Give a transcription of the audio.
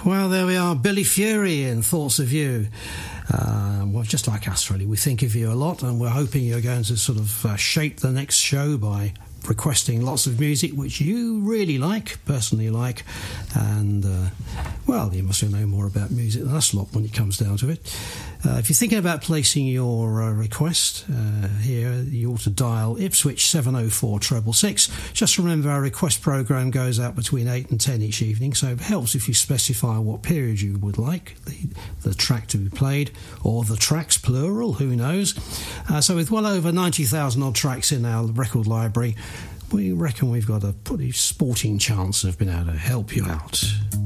Well, there we are, Billy Fury in Thoughts of You. Well, just like us, really. We think of you a lot, and we're hoping you're going to sort of shape the next show by requesting lots of music which you really like, personally like, and well, you must know more about music than us lot when it comes down to it. If you're thinking about placing your request here, you ought to dial Ipswich 704 666. Just remember, our request programme goes out between 8 and 10 each evening, so it helps if you specify what period you would like the track to be played, or the tracks, plural, who knows. So with well over 90,000 odd tracks in our record library, we reckon we've got a pretty sporting chance of being able to help you out.